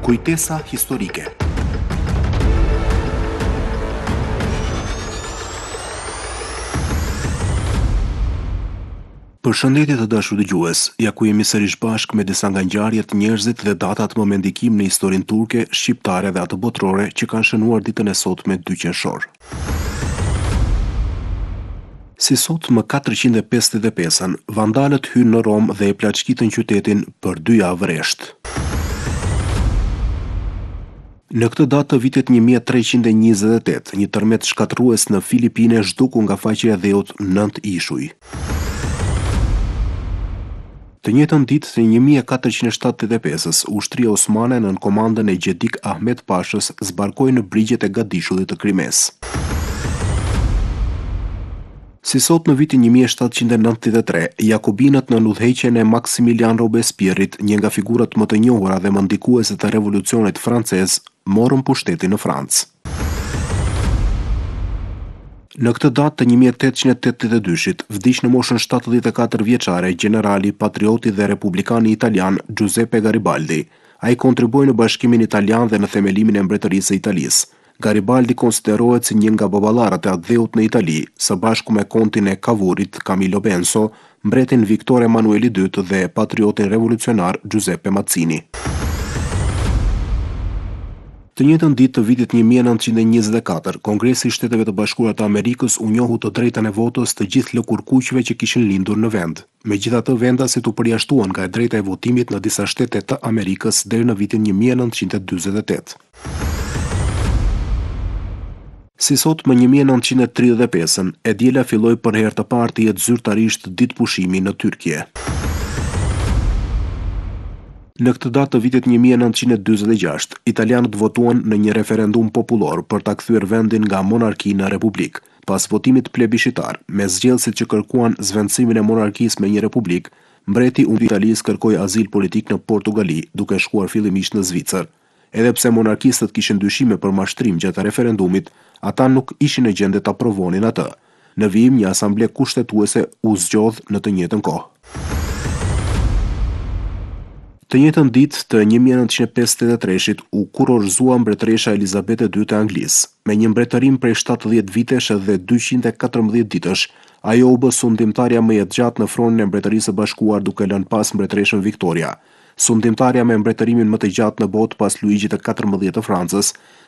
Kujtesa historike. Përshëndetje të dashur dëgjues, ja ku jemi sërish bashk me disa nga ngjarjet, njerëzit dhe datat më me ndikim në historinë turke, shqiptare dhe atë botërore që kanë shënuar ditën e sotme 2 qershor. Si sot më 455-ën, vandalët hynë në Rom dhe e plaçkitën qytetin për 2 javë rresht. Në këtë datë të vitit 1328, një tërmet shkatërrues në Filipine zhduku nga faqja e dheut 9 ishuj. Të njëjtën ditë të 1475-s, ushtria osmane nën komandën e Gjedik Ahmet Pashës zbarkoi në brigjet e Gadishullit të Krimes. Si sot në vitin 1793, jakobinët në udhëheqjen e Maximilian Robespierrit, një nga figurat më të njohura dhe më ndikuese të revolucionit francez, morën pushtetin në Francë. Në këtë datë të 1882-shit, vdiq në moshën 74 vjeçare generali, patrioti dhe republikani italian Giuseppe Garibaldi. Ai kontribui në bashkimin italian dhe në themelimin e mbretërisë së Italisë. Garibaldi konsiderohet si një nga baballarët e dheut në Itali, së bashku me kontin e Kavurit Camillo Benso, mbretin Victor Emanueli II dhe patriotin revolucionar Giuseppe Mazzini. Të njëjtën ditë të vitit 1924, Kongresi i Shteteve të Bashkuara të Amerikës u njohu të drejtën e votës të gjithë lëkurkuqve që kishin lindur në vend. Megjithatë, vendasit u përjashtuan nga e drejta e votimit në disa shtete të Amerikës deri në vitin 1948. Si sot më 1935-ën, e diela filloi për herë të parë të jetë zyrtarisht ditë pushimi në Tyrkie. Në këtë datë të vitit 1946, italianët votuan në një referendum popullor për ta kthyer vendin nga monarki në republik. Pas votimit plebishitar, me zgjedhësit që kërkuan zvendësimin e monarkisë me një republik, mbreti i Italisë kërkoi azil politik në Portugali, duke shkuar fillimisht në Zvicër. Edhe pse monarkistët kishin dyshime për mashtrim gjatë referendumit, ata nuk ishin në gjendje ta aprovonin atë. Në vijim, një asamble kushtetuese u zgjodh në të njëjtën kohë. Të njëjtën ditë të 1953-shit u kurorëzua mbretëresha Elizabete II e Anglisë. Me një mbretërim prej 70 vitesh dhe 214 ditësh, ajo u bë sundimtarja më e gjatë në fronin e Mbretërisë së Bashkuar, duke lënë pas mbretëreshën Victoria. Sundimtarja me mbretërimin më të gjatë në botë pas Luigjit të 14 të Francës,